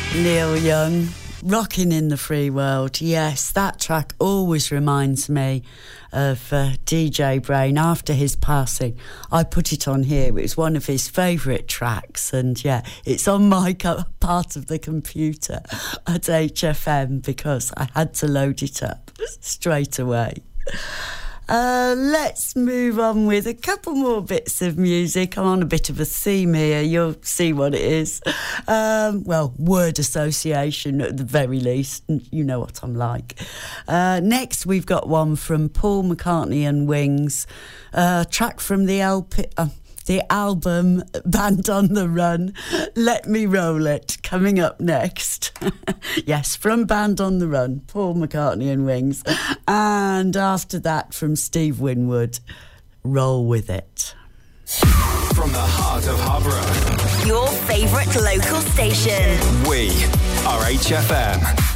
Neil Young, Rocking in the Free World. Yes, that track always reminds me of DJ Brain. After his passing, I put it on here. It was one of his favourite tracks, and yeah, it's on my part of the computer at HFM because I had to load it up straight away. Let's move on with a couple more bits of music. I'm on a bit of a theme here. You'll see what it is. Well, word association at the very least. You know what I'm like. Next, we've got one from Paul McCartney and Wings. Track from the album Band on the Run, Let Me Roll It, coming up next. Yes, from Band on the Run, Paul McCartney and Wings. And after that, from Steve Winwood, Roll With It. From the heart of Harborough, your favourite local station. We are HFM.